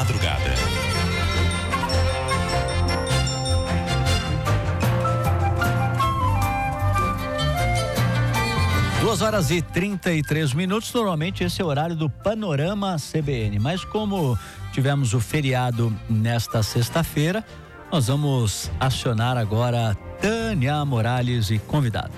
madrugada. 2h33. Normalmente esse é o horário do Panorama CBN, mas como tivemos o feriado nesta sexta-feira, nós vamos acionar agora Tânia Morales e convidado.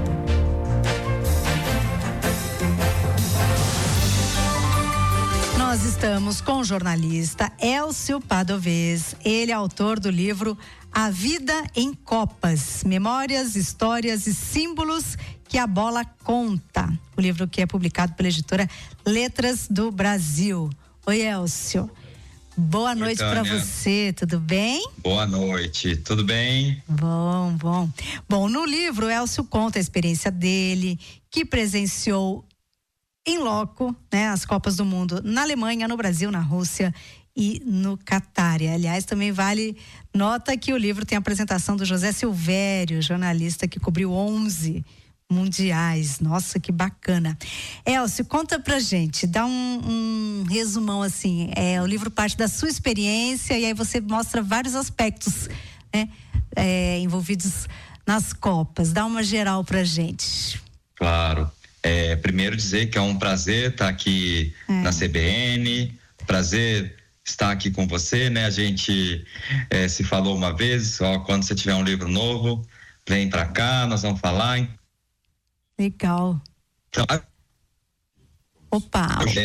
Nós estamos com o jornalista Elcio Padovez. Ele é autor do livro A Vida em Copas, Memórias, Histórias e Símbolos que a Bola Conta. O livro que é publicado pela editora Letras do Brasil. Oi, Elcio. Boa noite para você, tudo bem? Boa noite, tudo bem? Bom. Bom, no livro, o Elcio conta a experiência dele, que presenciou em loco, né, as Copas do Mundo na Alemanha, no Brasil, na Rússia e no Catar. E, aliás, também vale nota que o livro tem a apresentação do José Silvério, jornalista que cobriu 11 mundiais. Nossa, que bacana. Elcio, conta pra gente, dá um resumão assim. O livro parte da sua experiência e aí você mostra vários aspectos, né, envolvidos nas Copas. Dá uma geral pra gente. Claro. Primeiro dizer que é um prazer estar aqui na CBN, prazer estar aqui com você, né? A gente se falou uma vez, quando você tiver um livro novo, vem pra cá, nós vamos falar. Legal. Então, Opa!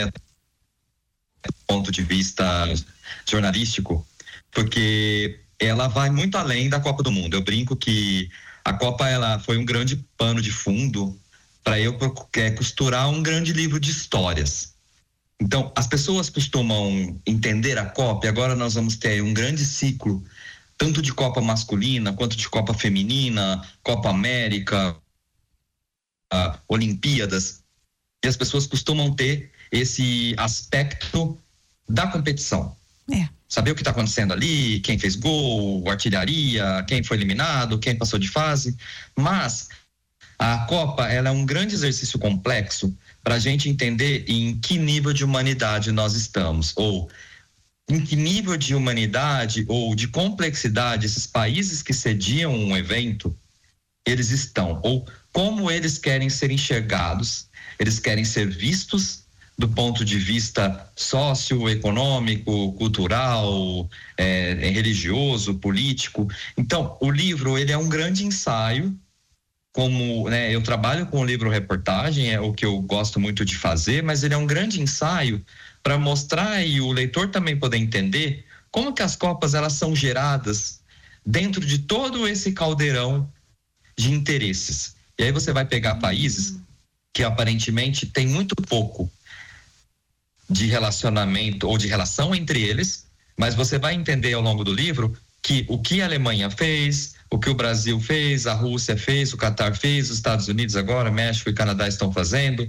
Ponto de vista jornalístico, porque ela vai muito além da Copa do Mundo. Eu brinco que a Copa ela foi um grande pano de fundo para eu costurar um grande livro de histórias. Então, as pessoas costumam entender a Copa, e agora nós vamos ter um grande ciclo, tanto de Copa masculina, quanto de Copa feminina, Copa América, Olimpíadas, e as pessoas costumam ter esse aspecto da competição. Saber o que está acontecendo ali, quem fez gol, artilharia, quem foi eliminado, quem passou de fase, mas a Copa ela é um grande exercício complexo para a gente entender em que nível de humanidade nós estamos, ou em que nível de humanidade ou de complexidade esses países que sediam um evento, eles estão, ou como eles querem ser enxergados, eles querem ser vistos do ponto de vista socioeconômico, cultural, religioso, político. Então, o livro ele é um grande ensaio. Como, né, eu trabalho com o livro-reportagem, é o que eu gosto muito de fazer, mas ele é um grande ensaio para mostrar e o leitor também poder entender como que as Copas elas são geradas dentro de todo esse caldeirão de interesses. E aí você vai pegar países que aparentemente tem muito pouco de relacionamento ou de relação entre eles, mas você vai entender ao longo do livro que o que a Alemanha fez, o que o Brasil fez, a Rússia fez, o Catar fez, os Estados Unidos agora, México e Canadá estão fazendo,